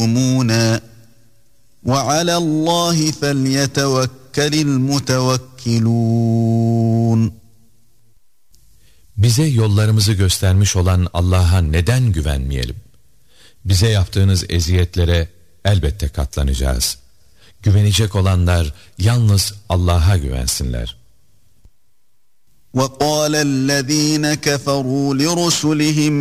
وَعَلَى اللّٰهِ فَلْيَتَوَكَّلِ الْمُتَوَكِّلُونَ. Bize yollarımızı göstermiş olan Allah'a neden güvenmeyelim? Bize yaptığınız eziyetlere elbette katlanacağız. Güvenecek olanlar yalnız Allah'a güvensinler. وَقَالَ الَّذ۪ينَ كَفَرُوا لِرُسُلِهِمْ